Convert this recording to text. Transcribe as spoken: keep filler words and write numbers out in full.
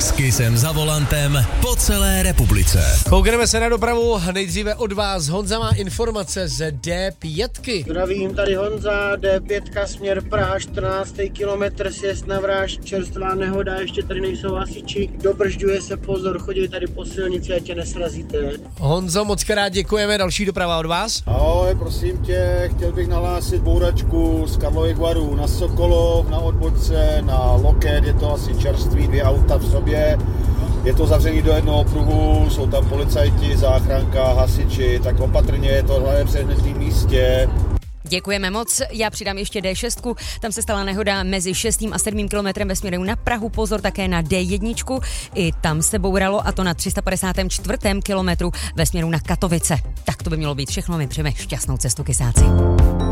S Kissem za volantem po celé republice. Koukneme se na dopravu, nejdříve od vás. Honza má informace z D pět. Zdravím, tady Honza, D pět, směr Praha, čtrnáctý kilometr, sjezd na Vráž, čerstvá nehoda, ještě tady nejsou hasiči, dobržďuje se, pozor, chodí tady po silnici, ať tě nesrazíte. Honzo, moc krát děkujeme, další doprava od vás. Ahoj, prosím tě, chtěl bych nahlásit bouračku z Karlových Varů na Sokolov, na odbočce, na Loket, je to asi čerstvý, dvě auta v sobě. Je to zavřený do jednoho pruhu, jsou tam policajti, záchranka, hasiči, tak opatrně, je to hlavně před hnedným místě. Děkujeme moc, já přidám ještě D šest, tam se stala nehoda mezi šestým a sedmým kilometrem ve směru na Prahu, pozor také na D jedna, i tam se bouralo a to na tři sta padesát čtyři kilometru ve směru na Katovice. Tak to by mělo být všechno, my přejeme šťastnou cestu, kysáci.